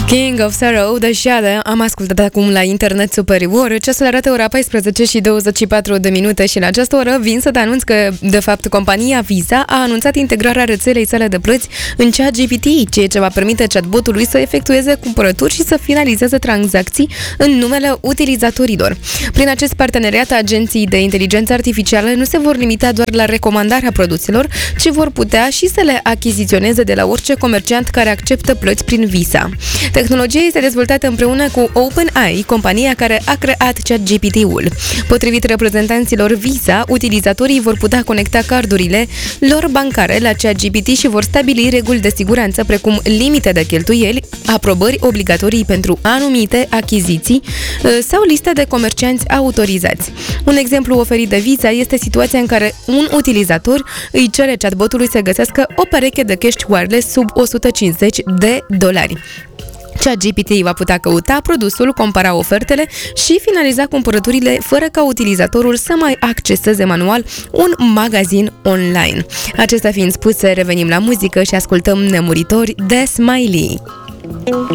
King of Sorrow, The Shadow, am ascultat acum la Internet Superior. Ceasul arată ora 14 și 24 de minute și la această oră vin să te anunț că, de fapt, compania Visa a anunțat integrarea rețelei sale de plăți în ChatGPT, ceea ce va permite chatbotului să efectueze cumpărături și să finalizeze tranzacții în numele utilizatorilor. Prin acest parteneriat, agenții de inteligență artificială nu se vor limita doar la recomandarea produselor, ci vor putea și să le achiziționeze de la orice comerciant care acceptă plăți prin Visa. Tehnologia este dezvoltată împreună cu OpenAI, compania care a creat ChatGPT-ul. Potrivit reprezentanților Visa, utilizatorii vor putea conecta cardurile lor bancare la ChatGPT și vor stabili reguli de siguranță precum limite de cheltuieli, aprobări obligatorii pentru anumite achiziții sau liste de comercianți autorizați. Un exemplu oferit de Visa este situația în care un utilizator îi cere chatbotului să găsească o pereche de căști wireless sub $150. ChatGPT va putea căuta produsul, compara ofertele și finaliza cumpărăturile fără ca utilizatorul să mai acceseze manual un magazin online. Acestea fiind spuse, revenim la muzică și ascultăm Nemuritori de Smiley.